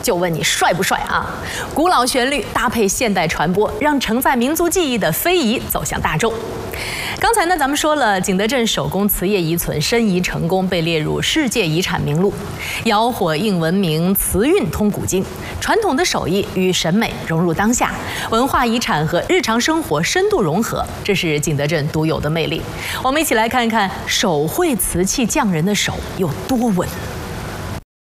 就问你帅不帅啊？古老旋律搭配现代传播，让承载民族记忆的非遗走向大众。刚才呢，咱们说了景德镇手工瓷业遗存申遗成功，被列入世界遗产名录。窑火映文明，瓷韵通古今，传统的手艺与审美融入当下，文化遗产和日常生活深度融合，这是景德镇独有的魅力。我们一起来看看手绘瓷器匠人的手有多稳。